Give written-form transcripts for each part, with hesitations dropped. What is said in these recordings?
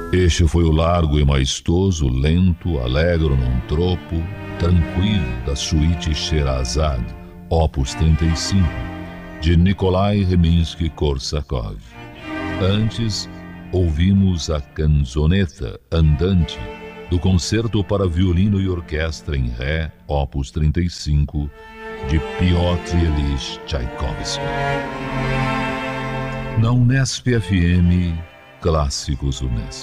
Este foi o largo e maestoso, lento, alegro num tropo, tranquilo da suíte Sherazade, opus 35, de Nikolai Rimsky-Korsakov. Antes, ouvimos a canzoneta andante do Concerto para Violino e Orquestra em Ré, opus 35, de Piotr Ilyich Tchaikovsky. Na Unesp FM, Clássicos Unesp.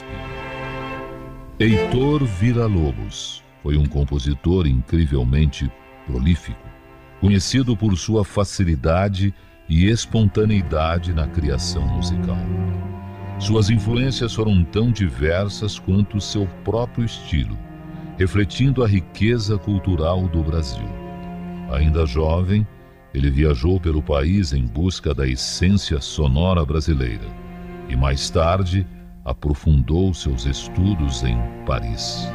Heitor Villa-Lobos foi um compositor incrivelmente prolífico, conhecido por sua facilidade e espontaneidade na criação musical. Suas influências foram tão diversas quanto seu próprio estilo, refletindo a riqueza cultural do Brasil. Ainda jovem, ele viajou pelo país em busca da essência sonora brasileira e, mais tarde, aprofundou seus estudos em Paris.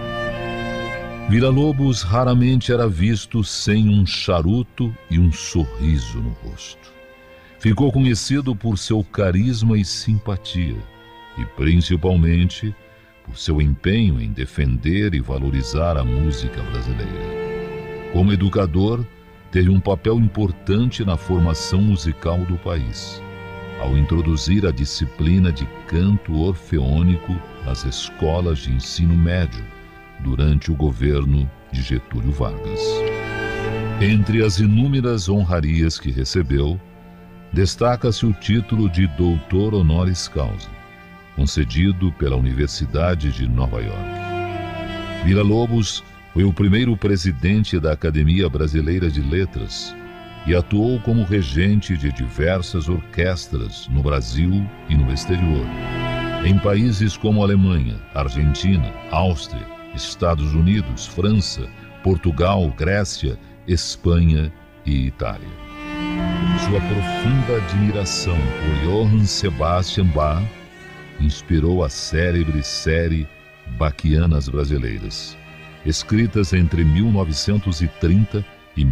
Villa-Lobos raramente era visto sem um charuto e um sorriso no rosto. Ficou conhecido por seu carisma e simpatia, e principalmente por seu empenho em defender e valorizar a música brasileira. Como educador, teve um papel importante na formação musical do país, ao introduzir a disciplina de canto orfeônico nas escolas de ensino médio durante o governo de Getúlio Vargas. Entre as inúmeras honrarias que recebeu, destaca-se o título de Doutor Honoris Causa, concedido pela Universidade de Nova York. Villa-Lobos foi o primeiro presidente da Academia Brasileira de Letras e atuou como regente de diversas orquestras no Brasil e no exterior, em países como Alemanha, Argentina, Áustria, Estados Unidos, França, Portugal, Grécia, Espanha e Itália. Sua profunda admiração por Johann Sebastian Bach inspirou a célebre série Baquianas Brasileiras, escritas entre 1930 e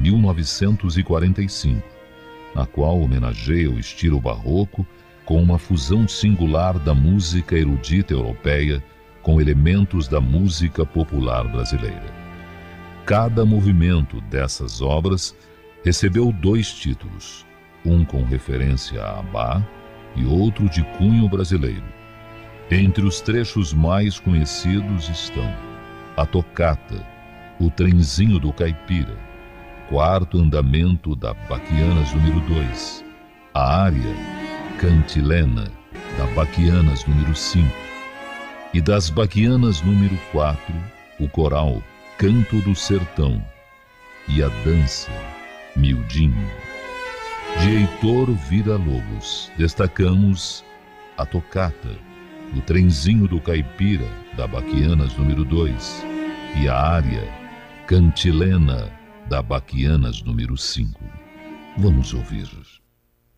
1945, na qual homenageia o estilo barroco com uma fusão singular da música erudita europeia com elementos da música popular brasileira. Cada movimento dessas obras recebeu 2 títulos, um com referência a Bach e outro de cunho brasileiro. Entre os trechos mais conhecidos estão a tocata, o trenzinho do caipira, quarto andamento da Baquianas número 2, a área cantilena da Baquianas número 5 e das Baquianas número 4, o coral Canto do Sertão e a dança Miudinho. De Heitor Villa-Lobos, destacamos a tocata, o trenzinho do caipira da Baquianas número 2 e a área cantilena da Baquianas número 5. Vamos ouvir.